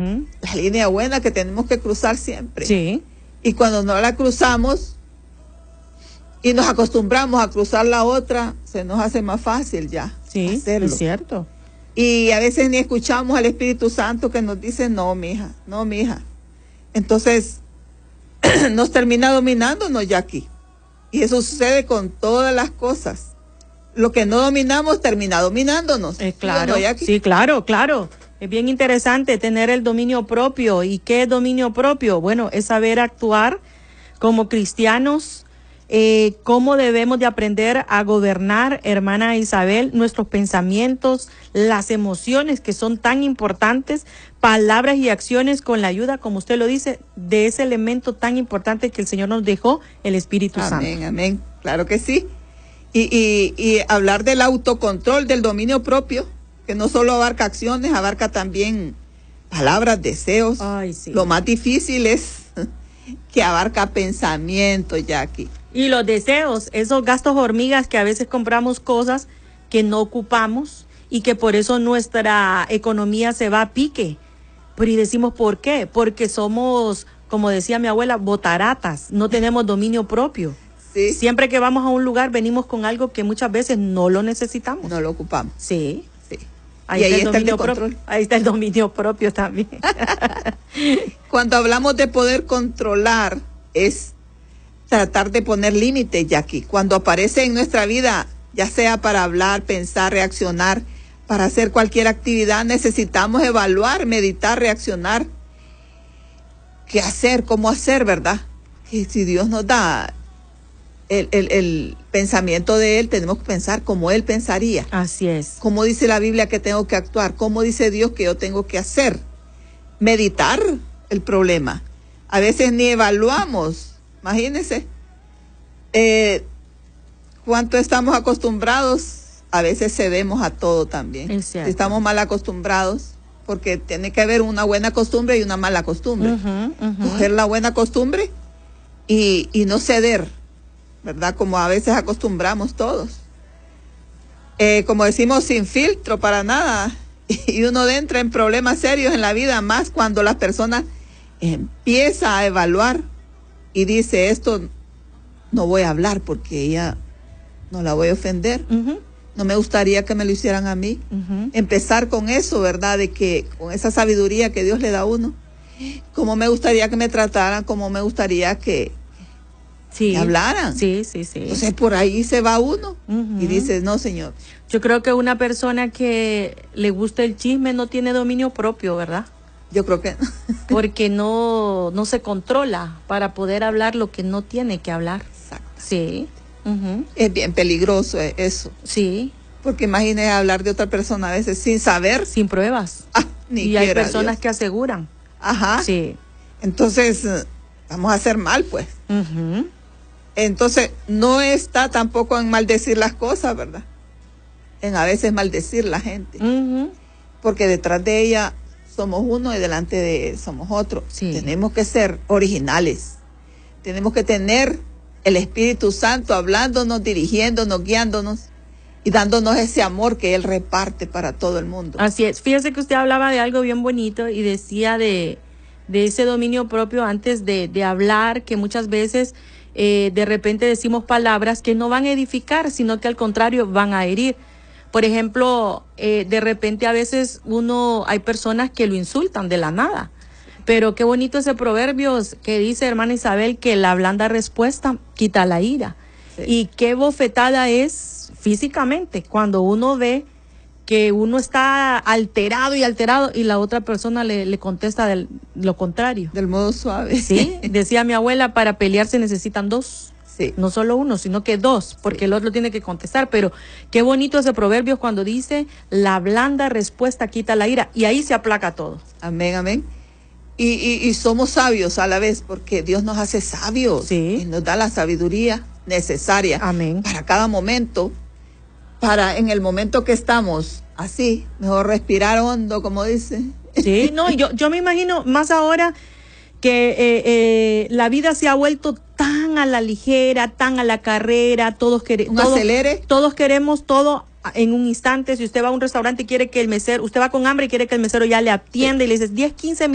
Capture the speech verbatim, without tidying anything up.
Uh-huh. La línea buena que tenemos que cruzar siempre. Sí. Y cuando no la cruzamos y nos acostumbramos a cruzar la otra, se nos hace más fácil ya sí, hacerlo. Es cierto. Y a veces ni escuchamos al Espíritu Santo que nos dice, no, mija, no, mija. Entonces, nos termina dominándonos ya aquí. Y eso sucede con todas las cosas. Lo que no dominamos termina dominándonos. Eh, claro, no, sí, claro, claro. Es bien interesante tener el dominio propio. ¿Y qué es dominio propio? Bueno, es saber actuar como cristianos, eh, cómo debemos de aprender a gobernar, hermana Isabel, nuestros pensamientos, las emociones que son tan importantes, palabras y acciones con la ayuda, como usted lo dice, de ese elemento tan importante que el Señor nos dejó, el Espíritu amén, Santo. Amén, amén. Claro que sí. Y, y, y hablar del autocontrol, del dominio propio, que no solo abarca acciones, abarca también palabras, deseos. Ay, sí. Lo más difícil es que abarca pensamientos, Jackie. Y los deseos, esos gastos hormigas que a veces compramos cosas que no ocupamos y que por eso nuestra economía se va a pique. Pero y decimos, ¿por qué? Porque somos, como decía mi abuela, botaratas, no tenemos dominio propio. Sí. Siempre que vamos a un lugar venimos con algo que muchas veces no lo necesitamos. No lo ocupamos. Sí. Sí. Ahí y está ahí el está el dominio control. propio. Ahí está el dominio propio también. Cuando hablamos de poder controlar, es tratar de poner límites, Jackie. Cuando aparece en nuestra vida, ya sea para hablar, pensar, reaccionar, para hacer cualquier actividad, necesitamos evaluar, meditar, reaccionar. ¿Qué hacer? ¿Cómo hacer, verdad? Que si Dios nos da el, el, el pensamiento de Él, tenemos que pensar como Él pensaría. Así es. ¿Cómo dice la Biblia que tengo que actuar? ¿Cómo dice Dios que yo tengo que hacer? Meditar el problema. A veces ni evaluamos. Imagínense, eh, cuánto estamos acostumbrados, a veces cedemos a todo también. Es cierto. Estamos mal acostumbrados, porque tiene que haber una buena costumbre y una mala costumbre. Uh-huh, uh-huh. Coger la buena costumbre y, y no ceder, ¿verdad? Como a veces acostumbramos todos. Eh, como decimos, sin filtro para nada. Y uno entra en problemas serios en la vida, más cuando las personas empieza a evaluar y dice, esto no voy a hablar porque ella no la voy a ofender. Uh-huh. No me gustaría que me lo hicieran a mí. Uh-huh. Empezar con eso, ¿verdad? De que con esa sabiduría que Dios le da a uno, como me gustaría que me trataran, como me gustaría que, sí. que hablaran. Sí, sí, sí. Entonces por ahí se va uno Uh-huh. y dice, no, Señor. Yo creo que una persona que le gusta el chisme no tiene dominio propio, ¿verdad? Yo creo que porque no, no se controla para poder hablar lo que no tiene que hablar. Exacto. Sí. Uh-huh. Es bien peligroso eso. Sí. Porque imagínese hablar de otra persona a veces sin saber. Sin pruebas. Ah, ni y hay quiera personas Dios. que aseguran. Ajá. Sí. Entonces, vamos a hacer mal, pues. Uh-huh. Entonces, no está tampoco en maldecir las cosas, ¿verdad? En a veces maldecir la gente. Uh-huh. Porque detrás de ella somos uno y delante de él somos otro. Sí. Tenemos que ser originales. Tenemos que tener el Espíritu Santo hablándonos, dirigiéndonos, guiándonos y dándonos ese amor que Él reparte para todo el mundo. Así es. Fíjese que usted hablaba de algo bien bonito y decía de, de ese dominio propio antes de, de hablar, que muchas veces eh, de repente decimos palabras que no van a edificar, sino que al contrario van a herir. Por ejemplo, eh, de repente a veces uno, hay personas que lo insultan de la nada. Pero qué bonito ese proverbio que dice, hermana Isabel, que la blanda respuesta quita la ira. Sí. Y qué bofetada es físicamente cuando uno ve que uno está alterado y alterado y la otra persona le, le contesta del, lo contrario. Del modo suave. Sí, decía mi abuela, para pelear se necesitan dos. Sí. No solo uno, sino que dos, porque sí. El otro tiene que contestar. Pero qué bonito ese proverbio cuando dice, la blanda respuesta quita la ira. Y ahí se aplaca todo. Amén, amén. Y, y, y somos sabios a la vez, porque Dios nos hace sabios. Sí. Y nos da la sabiduría necesaria. Amén. Para cada momento, para en el momento que estamos así, mejor respirar hondo, como dice. Sí, no, yo, yo me imagino más ahora que eh, eh, la vida se ha vuelto tan a la ligera, tan a la carrera, todos, quere, un todos, acelere. todos queremos todo en un instante. Si usted va a un restaurante y quiere que el mesero, usted va con hambre y quiere que el mesero ya le atienda, sí. Y le dices diez, quince minutos.